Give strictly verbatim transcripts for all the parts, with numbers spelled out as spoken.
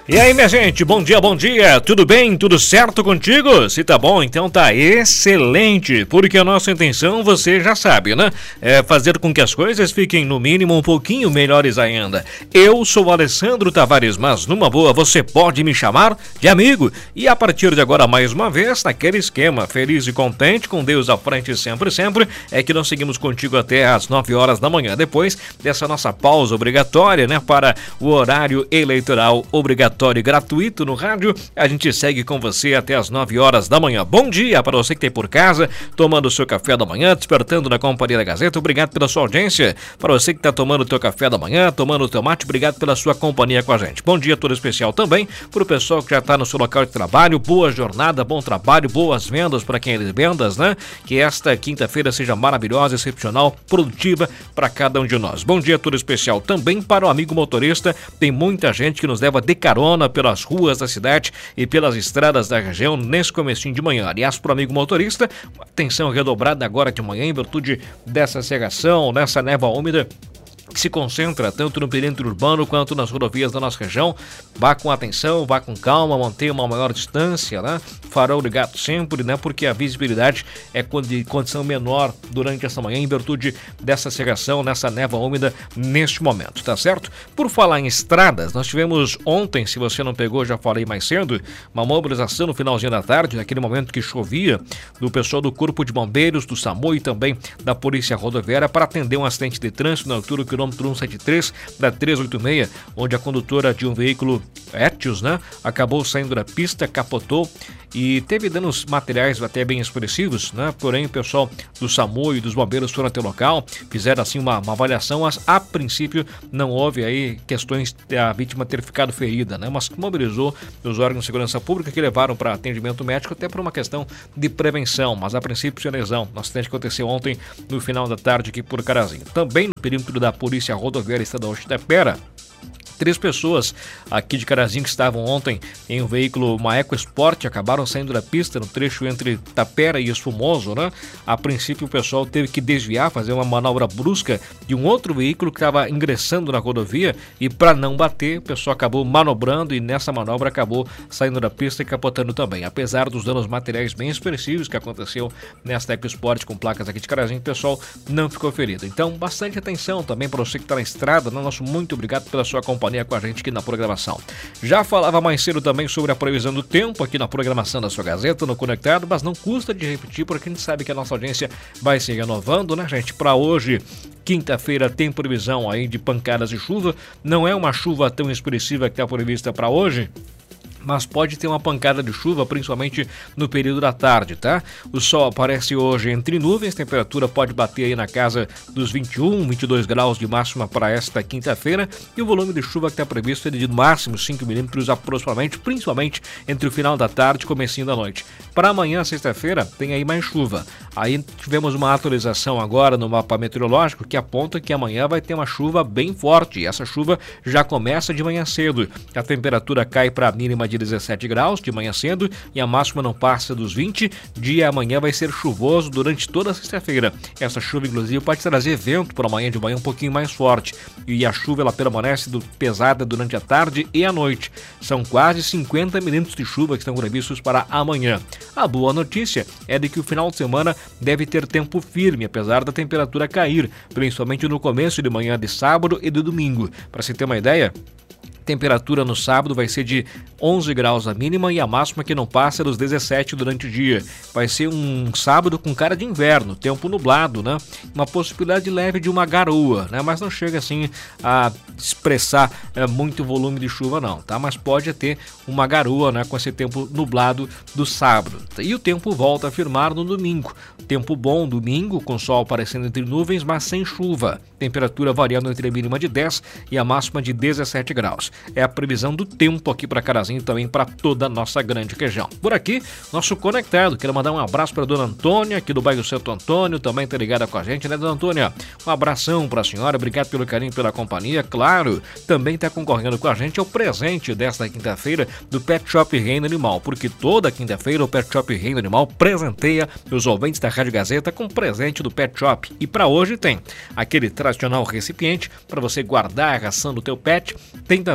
E aí, minha gente, bom dia, bom dia, tudo bem, tudo certo contigo? Se tá bom, então tá excelente, porque a nossa intenção, você já sabe, né? É fazer com que as coisas fiquem no mínimo um pouquinho melhores ainda. Eu sou o Alessandro Tavares, mas numa boa você pode me chamar de amigo. E a partir de agora, mais uma vez, naquele esquema, feliz e contente, com Deus à frente sempre, sempre, é que nós seguimos contigo até às nove horas da manhã, depois dessa nossa pausa obrigatória, né, para o horário eleitoral obrigatório e gratuito no rádio. A gente segue com você até as nove horas da manhã. Bom dia para você que está aí por casa, tomando o seu café da manhã, despertando na companhia da Gazeta. Obrigado pela sua audiência. Para você que está tomando o teu café da manhã, tomando o teu mate, obrigado pela sua companhia com a gente. Bom dia todo especial também para o pessoal que já está no seu local de trabalho. Boa jornada, bom trabalho, boas vendas para quem é de vendas, né? Que esta quinta-feira seja maravilhosa, excepcional, produtiva para cada um de nós. Bom dia todo especial também para o amigo motorista. Tem muita gente que nos leva de carona pelas ruas da cidade e pelas estradas da região nesse comecinho de manhã. Aliás, para o amigo motorista, atenção redobrada agora de manhã em virtude dessa cerração, nessa névoa úmida que se concentra tanto no perímetro urbano quanto nas rodovias da nossa região. Vá com atenção, vá com calma, mantenha uma maior distância, né? Farol ligado sempre, né? Porque a visibilidade é de condição menor durante essa manhã em virtude dessa cerração, nessa névoa úmida neste momento, tá certo? Por falar em estradas, nós tivemos ontem, se você não pegou, já falei mais cedo, uma mobilização no finalzinho da tarde, naquele momento que chovia, do pessoal do Corpo de Bombeiros, do SAMU e também da Polícia Rodoviária para atender um acidente de trânsito na altura do quilômetro cento e setenta e três da trezentos e oitenta e seis, onde a condutora de um veículo Etios, né, acabou saindo da pista, capotou e teve danos materiais até bem expressivos, né? Porém, o pessoal do SAMU e dos bombeiros foram até o local, fizeram assim uma, uma avaliação, mas a princípio não houve aí questões de a vítima ter ficado ferida, né? Mas mobilizou os órgãos de segurança pública que levaram para atendimento médico até por uma questão de prevenção, mas a princípio sem lesão. O acidente aconteceu ontem no final da tarde aqui por Carazinho. Também no perímetro da Polícia Rodoviária Estadual de Itapera, três pessoas aqui de Carazinho que estavam ontem em um veículo, uma EcoSport, acabaram saindo da pista no trecho entre Tapera e Espumoso, né? A princípio o pessoal teve que desviar, fazer uma manobra brusca de um outro veículo que estava ingressando na rodovia e para não bater, o pessoal acabou manobrando e nessa manobra acabou saindo da pista e capotando também. Apesar dos danos materiais bem expressivos que aconteceu nesta EcoSport com placas aqui de Carazinho, o pessoal não ficou ferido. Então, bastante atenção também para você que está na estrada, né? Nosso muito obrigado pela sua companhia com a gente aqui na programação. Já falava mais cedo também sobre a previsão do tempo aqui na programação da sua Gazeta, no Conectado, mas não custa de repetir porque a gente sabe que a nossa audiência vai se renovando, né, gente? Para hoje, quinta-feira, tem previsão aí de pancadas de chuva. Não é uma chuva tão expressiva que está prevista para hoje, mas pode ter uma pancada de chuva, principalmente no período da tarde, tá? O sol aparece hoje entre nuvens, temperatura pode bater aí na casa dos vinte e um, vinte e dois graus de máxima para esta quinta-feira, e o volume de chuva que está previsto é de no máximo cinco milímetros aproximadamente, principalmente entre o final da tarde e comecinho da noite. Para amanhã, sexta-feira, tem aí mais chuva. Aí tivemos uma atualização agora no mapa meteorológico que aponta que amanhã vai ter uma chuva bem forte, e essa chuva já começa de manhã cedo. A temperatura cai para a mínima de de dezessete graus de manhã cedo e a máxima não passa dos vinte. Dia amanhã vai ser chuvoso durante toda a sexta-feira. Essa chuva, inclusive, pode trazer vento por amanhã de manhã um pouquinho mais forte. E a chuva ela permanece do, pesada durante a tarde e a noite. São quase cinquenta milímetros de chuva que estão previstos para amanhã. A boa notícia é de que o final de semana deve ter tempo firme, apesar da temperatura cair, principalmente no começo de manhã de sábado e de domingo. Para se ter uma ideia, temperatura no sábado vai ser de onze graus a mínima e a máxima que não passa dos dezessete durante o dia. Vai ser um sábado com cara de inverno, tempo nublado, né? Uma possibilidade leve de uma garoa, né? Mas não chega assim a expressar é, muito volume de chuva não, tá? Mas pode ter uma garoa, né? Com esse tempo nublado do sábado. E o tempo volta a firmar no domingo. Tempo bom domingo, com sol aparecendo entre nuvens, mas sem chuva. Temperatura variando entre a mínima de dez e a máxima de dezessete graus. É a previsão do tempo aqui para Carazinho e também para toda a nossa grande região. Por aqui, nosso conectado. Quero mandar um abraço para a dona Antônia, aqui do bairro Santo Antônio, também tá ligada com a gente, né, dona Antônia? Um abração para a senhora, obrigado pelo carinho, pela companhia. Claro, também está concorrendo com a gente ao presente desta quinta-feira do Pet Shop Reino Animal, porque toda quinta-feira o Pet Shop Reino Animal presenteia os ouvintes da Rádio Gazeta com presente do Pet Shop. E para hoje tem aquele tradicional recipiente para você guardar a ração do teu pet, tem também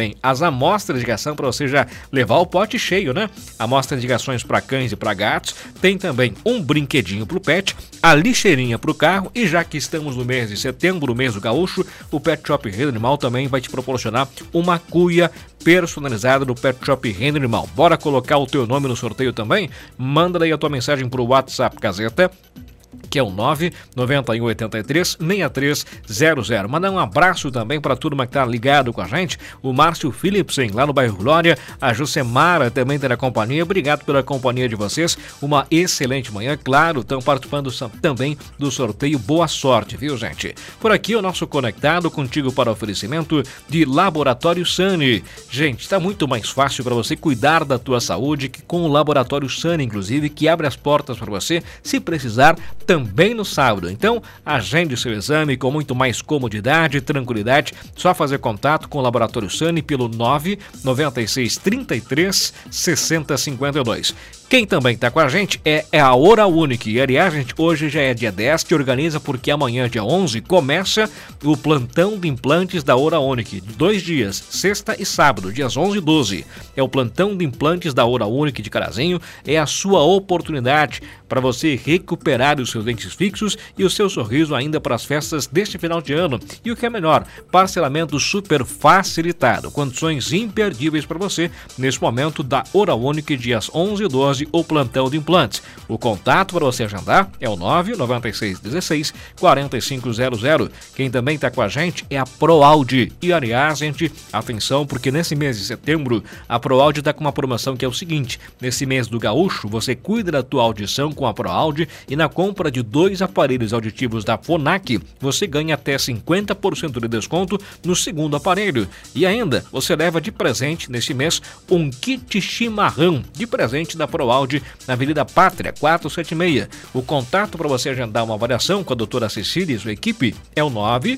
também as amostras de ração para você já levar o pote cheio, né? Amostra de rações para cães e para gatos. Tem também um brinquedinho pro pet, a lixeirinha pro carro. E já que estamos no mês de setembro, o mês do gaúcho, o Pet Shop Reino Animal também vai te proporcionar uma cuia personalizada do Pet Shop Reino Animal. Bora colocar o teu nome no sorteio também? Manda daí a tua mensagem pro WhatsApp Gazeta, que é o nove nove um oito três seis três zero zero. Mandar um abraço também para a turma que tá ligado com a gente, o Márcio Philipsen, lá no bairro Glória, a Josemara também tá na companhia. Obrigado pela companhia de vocês, uma excelente manhã, claro, estão participando também do sorteio. Boa sorte, viu, gente? Por aqui o nosso conectado contigo para oferecimento de Laboratório Sani. Gente, está muito mais fácil para você cuidar da tua saúde que com o Laboratório Sani, inclusive, que abre as portas para você, se precisar, também no sábado. Então, agende seu exame com muito mais comodidade e tranquilidade. Só fazer contato com o Laboratório Sani pelo nove nove seis, trinta e três, sessenta, cinquenta e dois. Quem também está com a gente é, é a Hora Única. E, aliás, gente, hoje já é dia dez, que organiza porque amanhã, dia onze, começa o plantão de implantes da Hora Única. Dois dias, sexta e sábado, dias onze e doze. É o plantão de implantes da Hora Única de Carazinho. É a sua oportunidade para você recuperar os seus dentes fixos e o seu sorriso ainda para as festas deste final de ano. E o que é melhor, parcelamento super facilitado. Condições imperdíveis para você nesse momento da Hora Única, dias onze e doze. O plantão de implantes. O contato para você agendar é o nove nove seis, dezesseis, quarenta e cinco zero zero. Quem também está com a gente é a ProAude. E, aliás, gente, atenção, porque nesse mês de setembro a ProAude está com uma promoção que é o seguinte: nesse mês do gaúcho, você cuida da tua audição com a ProAude e na compra de dois aparelhos auditivos da Phonak, você ganha até cinquenta por cento de desconto no segundo aparelho. E ainda, você leva de presente nesse mês um kit chimarrão de presente da ProAude, na Avenida Pátria, quatrocentos e setenta e seis. O contato para você agendar uma avaliação com a doutora Cecília e sua equipe é o nove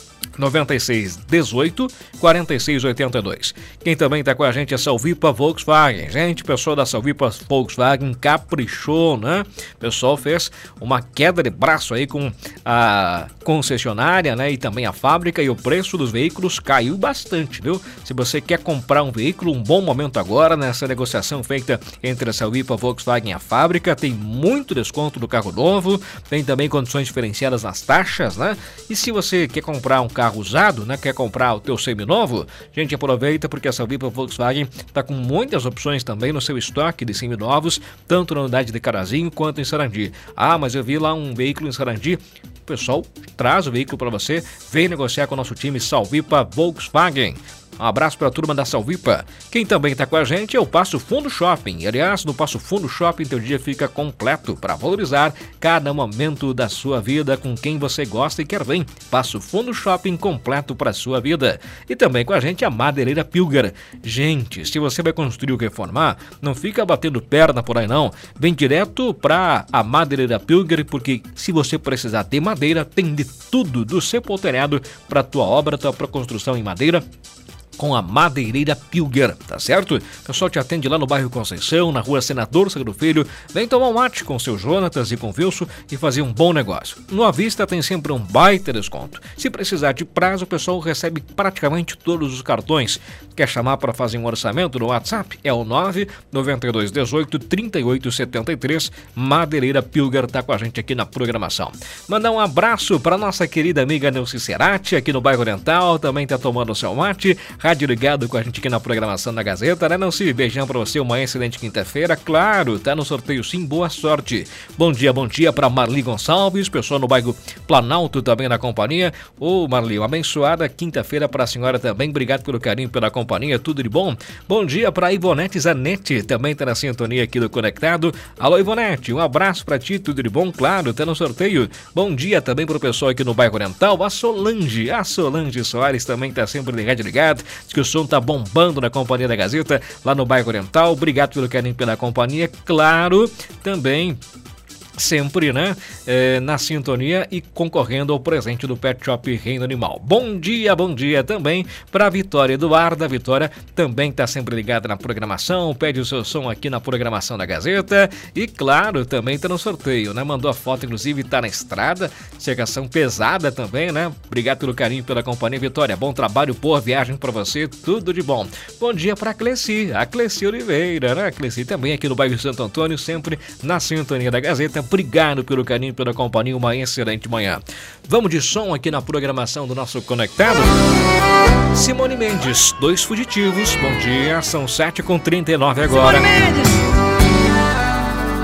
nove seis, dezoito, quarenta e seis, oitenta e dois. Quem também está com a gente é a Salvipa Volkswagen. Gente, o pessoal da Salvipa Volkswagen caprichou, né? O pessoal fez uma queda de braço aí com a concessionária, né? E também a fábrica, e o preço dos veículos caiu bastante, viu? Se você quer comprar um veículo, um bom momento agora nessa negociação feita entre a Salvipa Volkswagen e a fábrica. Tem muito desconto do carro novo, tem também condições diferenciadas nas taxas, né? E se você quer comprar um carro usado, né? Quer comprar o teu seminovo? Gente, aproveita porque a Salvipa Volkswagen está com muitas opções também no seu estoque de seminovos, tanto na unidade de Carazinho quanto em Sarandi. Ah, mas eu vi lá um veículo em Sarandi. O pessoal traz o veículo para você, vem negociar com o nosso time Salvipa Volkswagen. Um abraço para a turma da Salvipa. Quem também está com a gente é o Passo Fundo Shopping. Aliás, no Passo Fundo Shopping, teu dia fica completo para valorizar cada momento da sua vida com quem você gosta e quer bem. Passo Fundo Shopping completo para a sua vida. E também com a gente a Madeireira Pilger. Gente, se você vai construir ou reformar, não fica batendo perna por aí não. Vem direto para a Madeireira Pilger, porque se você precisar de madeira, tem de tudo do seu telhado para tua obra, tua construção em madeira, com a Madeireira Pilger, tá certo? O pessoal te atende lá no bairro Conceição, na rua Senador Sagro Filho. Vem tomar um mate com o seu Jonatas e com o Wilson e fazer um bom negócio. No À Vista tem sempre um baita desconto. Se precisar de prazo, o pessoal recebe praticamente todos os cartões. Quer chamar para fazer um orçamento no WhatsApp? É o nove nove dois um oito, três oito sete três. Madeireira Pilger tá com a gente aqui na programação. Mandar um abraço para nossa querida amiga Neuci Cerati, aqui no bairro Oriental, também tá tomando o seu mate. Rádio ligado com a gente aqui na programação da Gazeta, né, Nancy? Beijão pra você, uma excelente quinta-feira. Claro, tá no sorteio sim, boa sorte. Bom dia, bom dia pra Marli Gonçalves, pessoal no bairro Planalto também na companhia. Ô, Marli, uma abençoada quinta-feira pra senhora também. Obrigado pelo carinho, pela companhia, tudo de bom. Bom dia pra Ivonete Zanetti, também tá na sintonia aqui do Conectado. Alô, Ivonete, um abraço pra ti, tudo de bom, claro, tá no sorteio. Bom dia também pro pessoal aqui no bairro Oriental, a Solange, a Solange Soares também tá sempre ligado, ligado. Diz que o som tá bombando na companhia da Gazeta, lá no bairro Oriental. Obrigado pelo carinho, pela companhia. Claro, também sempre, né, é, na sintonia e concorrendo ao presente do Pet Shop Reino Animal. Bom dia, bom dia também para a Vitória Eduarda. A Vitória também está sempre ligada na programação, pede o seu som aqui na programação da Gazeta e, claro, também está no sorteio, né? Mandou a foto, inclusive, está na estrada, chegação pesada também, né? Obrigado pelo carinho, pela companhia, Vitória. Bom trabalho, boa viagem para você, tudo de bom. Bom dia para a Cleci, a Cleci Oliveira, né? A Cleci também aqui no bairro Santo Antônio, sempre na sintonia da Gazeta. Obrigado pelo carinho, pela companhia, uma excelente manhã. Vamos de som aqui na programação do nosso Conectado. Simone Mendes, Dois Fugitivos, bom dia, são sete e trinta e nove agora.